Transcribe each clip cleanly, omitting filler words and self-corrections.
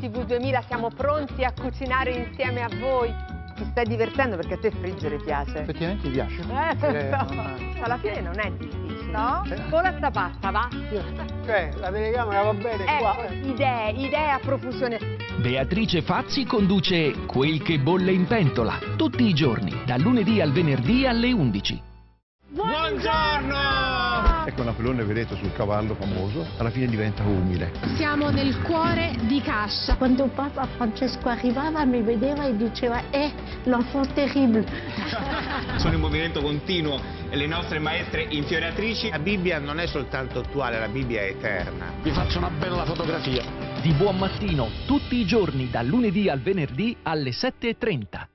TV2000, siamo pronti a cucinare insieme a voi. Ti stai divertendo perché a te friggere piace? Effettivamente mi piace. Alla fine non è difficile, no? Ora sta pasta, va? Cioè, la telecamera va bene qua. Idee a profusione. Beatrice Fazzi conduce Quel che bolle in pentola, tutti i giorni, dal lunedì al venerdì alle 11. Buongiorno! Ecco Napoleone, vedete, sul cavallo famoso, alla fine diventa umile. Siamo nel cuore di Cascia. Quando Papa Francesco arrivava mi vedeva e diceva l'enfant terrible. Sono in movimento continuo e le nostre maestre infioriatrici. La Bibbia non è soltanto attuale, la Bibbia è eterna. Vi faccio una bella fotografia. Di buon mattino, tutti i giorni, dal lunedì al venerdì alle 7:30.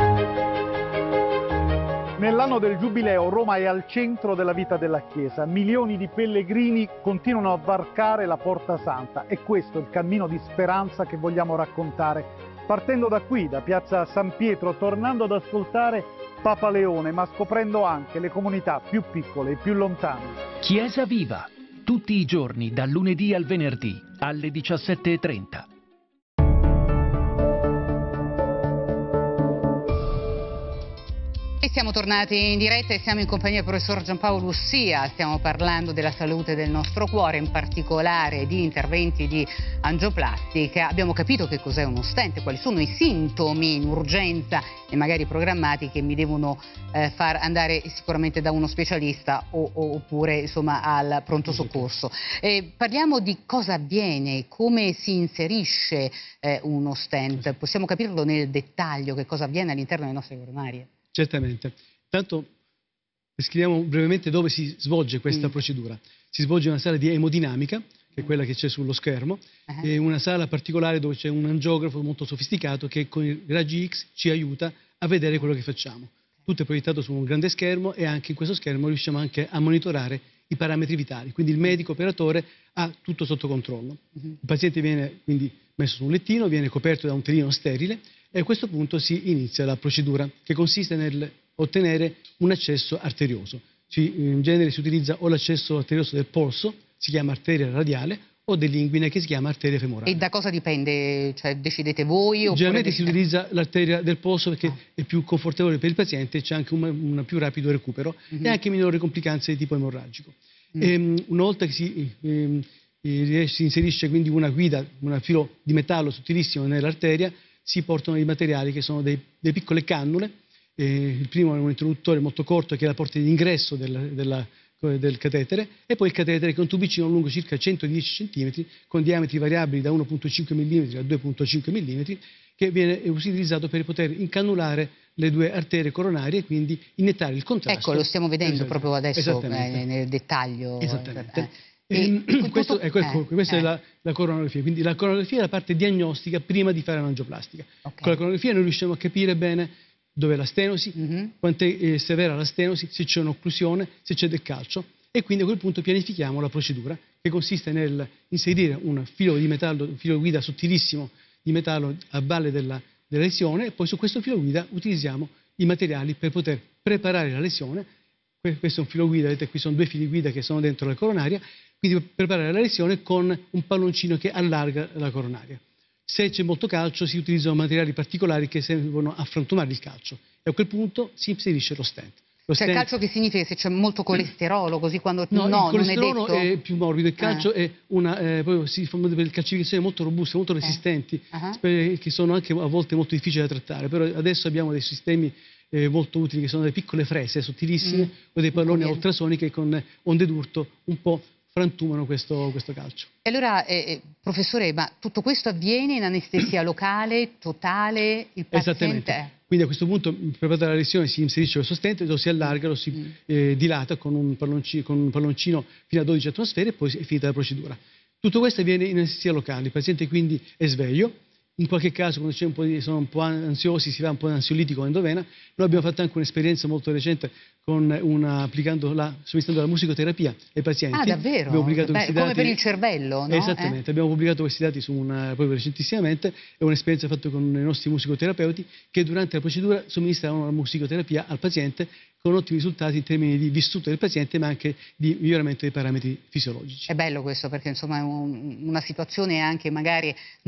Nell'anno del Giubileo Roma è al centro della vita della Chiesa. Milioni di pellegrini continuano a varcare la Porta Santa e questo è il cammino di speranza che vogliamo raccontare. Partendo da qui, da piazza San Pietro, tornando ad ascoltare Papa Leone, ma scoprendo anche le comunità più piccole e più lontane. Chiesa Viva, tutti i giorni, dal lunedì al venerdì alle 17:30. E siamo tornati in diretta e siamo in compagnia del professor Giampaolo Lussia. Stiamo parlando della salute del nostro cuore, in particolare di interventi di angioplastica. Abbiamo capito che cos'è uno stent, quali sono i sintomi in urgenza e magari programmati che mi devono far andare sicuramente da uno specialista oppure insomma al pronto soccorso. Parliamo di cosa avviene, come si inserisce uno stent. Possiamo capirlo nel dettaglio, che cosa avviene all'interno delle nostre coronarie? Certamente. Intanto descriviamo brevemente dove si svolge questa procedura. Si svolge in una sala di emodinamica, che è quella che c'è sullo schermo, e una sala particolare dove c'è un angiografo molto sofisticato che con i raggi X ci aiuta a vedere quello che facciamo. Tutto è proiettato su un grande schermo e anche in questo schermo riusciamo anche a monitorare i parametri vitali, quindi il medico operatore ha tutto sotto controllo. Il paziente viene quindi messo su un lettino, viene coperto da un telino sterile e a questo punto si inizia la procedura che consiste nell'ottenere un accesso arterioso. In genere si utilizza o l'accesso arterioso del polso, si chiama arteria radiale, o dell'inguine che si chiama arteria femorale. E da cosa dipende? Cioè decidete voi? Generalmente si utilizza l'arteria del polso perché è più confortevole per il paziente, c'è anche un più rapido recupero e anche minori complicanze di tipo emorragico. Una volta che si inserisce quindi una guida, un filo di metallo sottilissimo nell'arteria, si portano dei materiali che sono delle piccole cannule. Il primo è un interruttore molto corto che è la porta di ingresso del catetere, e poi il catetere che è un tubicino lungo circa 110 cm con diametri variabili da 1,5 mm a 2,5 mm che viene utilizzato per poter incannulare le due arterie coronarie e quindi iniettare il contrasto. Ecco, lo stiamo vedendo proprio adesso nel dettaglio. Esattamente. Questa è la coronografia, quindi la coronografia è la parte diagnostica prima di fare l'angioplastica. Con la coronografia noi riusciamo a capire bene dove è la stenosi, quanto è severa la stenosi, se c'è un'occlusione, se c'è del calcio, e quindi a quel punto pianifichiamo la procedura che consiste nel inserire un filo di metallo, un filo guida sottilissimo di metallo a valle della lesione, e poi su questo filo guida utilizziamo i materiali per poter preparare la lesione. Questo è un filo guida, vedete qui sono due fili guida che sono dentro la coronaria, quindi per preparare la lesione con un palloncino che allarga la coronaria. Se c'è molto calcio si utilizzano materiali particolari che servono a frantumare il calcio e a quel punto si inserisce lo stent. Cioè il calcio che significa se c'è molto colesterolo, così quando no, il colesterolo non è detto? È più morbido, il calcio è poi si fanno delle calcificazioni molto robuste, molto resistenti, che sono anche a volte molto difficili da trattare, però adesso abbiamo dei sistemi molto utili che sono delle piccole frese sottilissime o dei palloni a ultrasoniche con onde d'urto un po' frantumano questo calcio. E allora, professore, ma tutto questo avviene in anestesia locale, totale? Il paziente... Esattamente. Quindi a questo punto, preparata la lesione, si inserisce questo stent, lo si allarga, lo si dilata con un palloncino fino a 12 atmosfere e poi è finita la procedura. Tutto questo avviene in anestesia locale, il paziente quindi è sveglio. In qualche caso, quando sono un po' ansiosi, si fa un po' di ansiolitico endovena. Noi abbiamo fatto anche un'esperienza molto recente somministrando la musicoterapia ai pazienti. Ah, davvero? Abbiamo pubblicato questi dati, come per il cervello, no? Esattamente, abbiamo pubblicato questi dati proprio recentissimamente. È un'esperienza fatta con i nostri musicoterapeuti che durante la procedura somministravano la musicoterapia al paziente con ottimi risultati in termini di vissuto del paziente, ma anche di miglioramento dei parametri fisiologici. È bello questo perché insomma è una situazione anche magari